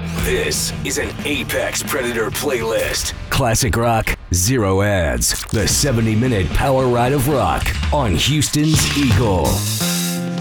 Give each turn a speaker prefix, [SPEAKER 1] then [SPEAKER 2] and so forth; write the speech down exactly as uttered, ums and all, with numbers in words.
[SPEAKER 1] This is an Apex Predator playlist. Classic rock, zero ads. The seventy minute power ride of rock on Houston's Eagle.